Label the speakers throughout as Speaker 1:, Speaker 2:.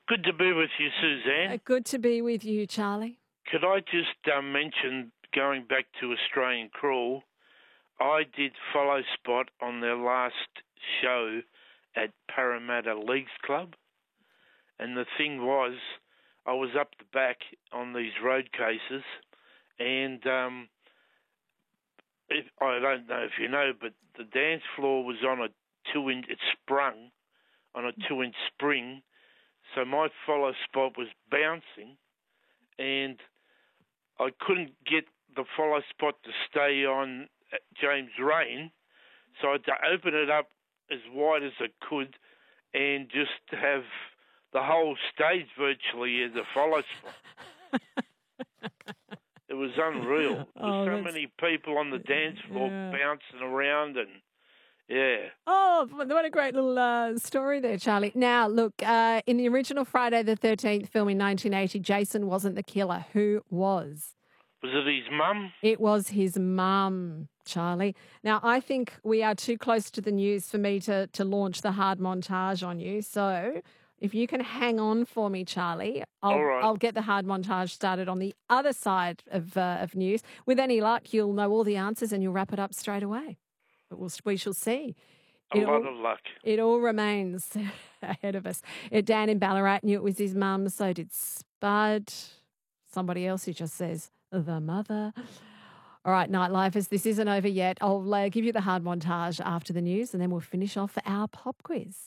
Speaker 1: Good to be with you, Suzanne.
Speaker 2: Good to be with you, Charlie.
Speaker 1: Could I just mention, going back to Australian Crawl, I did follow spot on their last show at Parramatta Leagues Club, and the thing was, I was up the back on these road cases, and I don't know if you know, but the dance floor was on a 2-inch, it sprung on a 2-inch spring, so my follow spot was bouncing, and I couldn't get the follow spot to stay on James Rain, so I had to open it up as wide as I could and just have the whole stage virtually as a follow spot. It was unreal. There were so many people on the dance floor bouncing around and, yeah.
Speaker 2: Oh, what a great little story there, Charlie. Now, look, in the original Friday the 13th film in 1980, Jason wasn't the killer. Who was?
Speaker 1: Was it his mum?
Speaker 2: It was his mum, Charlie. Now, I think we are too close to the news for me to launch the hard montage on you. So if you can hang on for me, Charlie, I'll get the hard montage started on the other side of news. With any luck, you'll know all the answers and you'll wrap it up straight away. But we shall see.
Speaker 1: A lot of luck.
Speaker 2: It all remains ahead of us. Dan in Ballarat knew it was his mum, so did Spud. Somebody else who just says, the mother. All right, Nightlifers, this isn't over yet. I'll give you the hard montage after the news and then we'll finish off our pop quiz.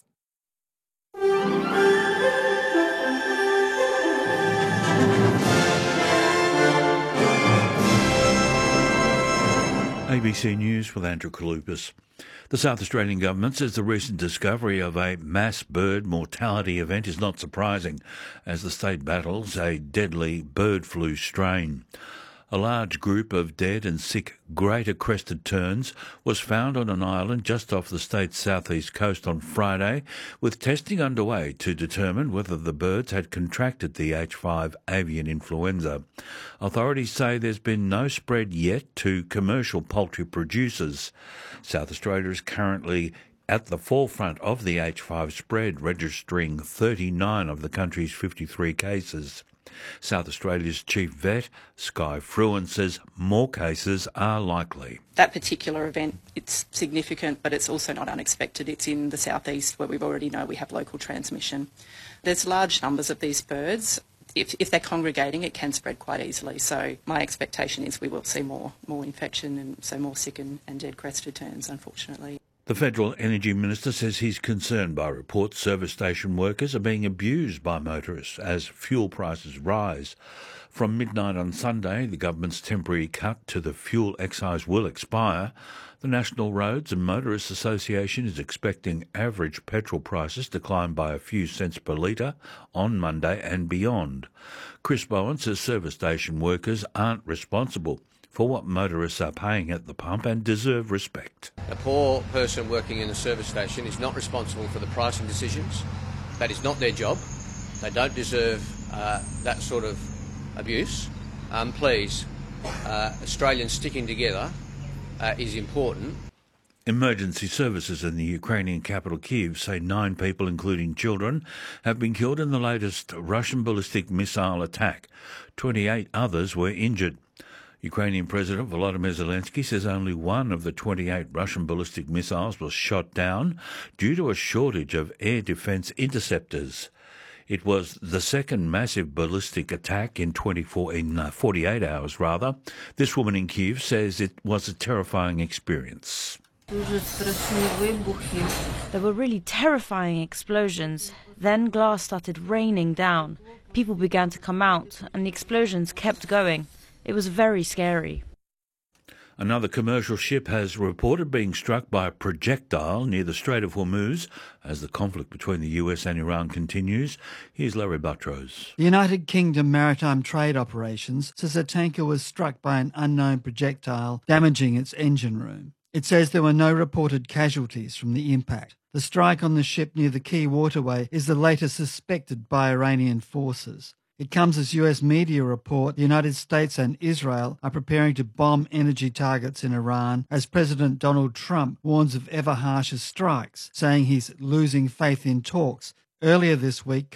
Speaker 3: ABC News with Andrew Kalupas. The South Australian government says the recent discovery of a mass bird mortality event is not surprising as the state battles a deadly bird flu strain. A large group of dead and sick greater crested terns was found on an island just off the state's southeast coast on Friday, with testing underway to determine whether the birds had contracted the H5 avian influenza. Authorities say there's been no spread yet to commercial poultry producers. South Australia is currently at the forefront of the H5 spread, registering 39 of the country's 53 cases. South Australia's chief vet, Skye Fruin, says more cases are likely.
Speaker 4: That particular event, it's significant, but it's also not unexpected. It's in the southeast where we already know we have local transmission. There's large numbers of these birds. If they're congregating, it can spread quite easily. So my expectation is we will see more infection and so more sick and dead crested terns, unfortunately.
Speaker 3: The Federal Energy Minister says he's concerned by reports service station workers are being abused by motorists as fuel prices rise. From midnight on Sunday, the government's temporary cut to the fuel excise will expire. The National Roads and Motorists Association is expecting average petrol prices to climb by a few cents per litre on Monday and beyond. Chris Bowen says service station workers aren't responsible for what motorists are paying at the pump and deserve respect.
Speaker 5: A poor person working in a service station is not responsible for the pricing decisions. That is not their job. They don't deserve that sort of abuse. Please, Australians sticking together is important.
Speaker 3: Emergency services in the Ukrainian capital Kyiv say 9 people, including children, have been killed in the latest Russian ballistic missile attack. 28 others were injured. Ukrainian President Volodymyr Zelensky says only one of the 28 Russian ballistic missiles was shot down due to a shortage of air defence interceptors. It was the second massive ballistic attack in 48 hours. This woman in Kyiv says it was a terrifying experience.
Speaker 6: There were really terrifying explosions. Then glass started raining down. People began to come out and the explosions kept going. It was very scary.
Speaker 3: Another commercial ship has reported being struck by a projectile near the Strait of Hormuz as the conflict between the US and Iran continues. Here's Larry Buttrose.
Speaker 7: The United Kingdom Maritime Trade Operations says a tanker was struck by an unknown projectile, damaging its engine room. It says there were no reported casualties from the impact. The strike on the ship near the Key Waterway is the latest suspected by Iranian forces. It comes as US media report the United States and Israel are preparing to bomb energy targets in Iran as President Donald Trump warns of ever harsher strikes, saying he's losing faith in talks. Earlier this week,